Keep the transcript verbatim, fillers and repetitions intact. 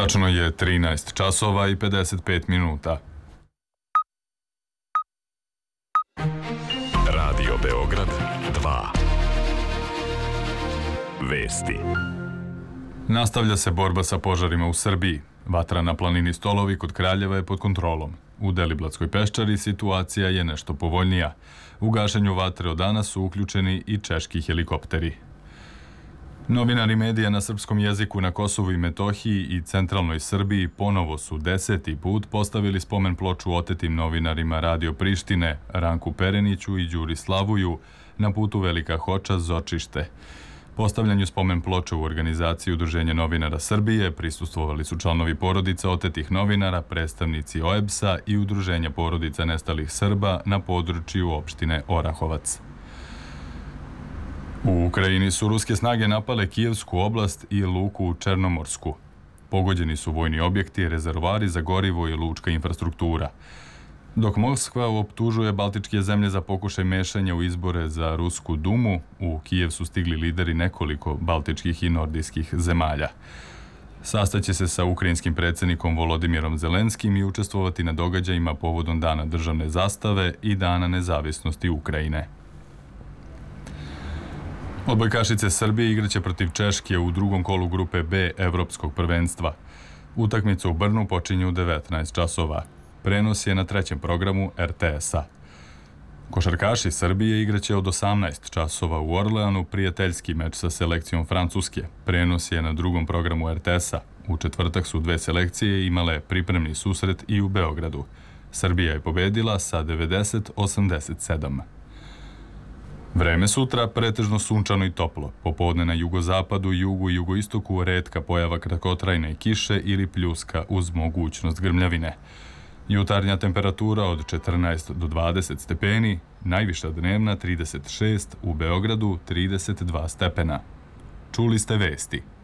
Tačno je trinaest časova i pedeset pet minuta. Radio Beograd dva. Vesti. Nastavlja se borba sa požarima u Srbiji. Vatra na planini Stolovi kod Kraljeva je pod kontrolom. U Deliblatskoj peščari situacija je nešto povoljnija. U gašenju vatre od danas su uključeni i češki helikopteri. Novinari medija na srpskom jeziku na Kosovu i Metohiji i centralnoj Srbiji ponovo su deseti put postavili spomen ploču otetim novinarima Radio Prištine, Ranku Pereniću i Đuri Slavuju na putu Velika Hoča – Zočište. Postavljanju spomen ploče u organizaciji Udruženja novinara Srbije prisustvovali su članovi porodica otetih novinara, predstavnici O E B S-a i Udruženja porodica nestalih Srba na području opštine Orahovac. U Ukrajini su ruske snage napale Kijevsku oblast i luku Černomorsku. Pogođeni su vojni objekti, rezervoari za gorivo i lučka infrastruktura. Dok Moskva optužuje baltičke zemlje za pokušaj mešanja u izbore za Rusku dumu, u Kijev su stigli lideri nekoliko baltičkih i nordijskih zemalja. Sastaće se sa ukrajinskim predsjednikom Volodimirom Zelenskim i učestvovati na događajima povodom Dana državne zastave i Dana nezavisnosti Ukrajine. Odbojkašice Srbije igraće protiv Češke u drugom kolu grupe B Evropskog prvenstva. Utakmica u Brnu počinje u devetnaest časova. Prenos je na trećem programu R T S-a. Košarkaši Srbije igraće od osamnaest časova u Orleanu prijateljski meč sa selekcijom Francuske. Prenos je na drugom programu R T S-a. U četvrtak su dve selekcije imale pripremni susret i u Beogradu. Srbija je pobedila sa devedeset osamdeset sedam. Vreme sutra pretežno sunčano i toplo. Popodne na jugozapadu, jugu i jugoistoku retka pojava kratkotrajne kiše ili pljuska uz mogućnost grmljavine. Jutarnja temperatura od četrnaest do dvadeset stepeni, najviša dnevna trideset šest, u Beogradu trideset dva stepena. Čuli ste vesti.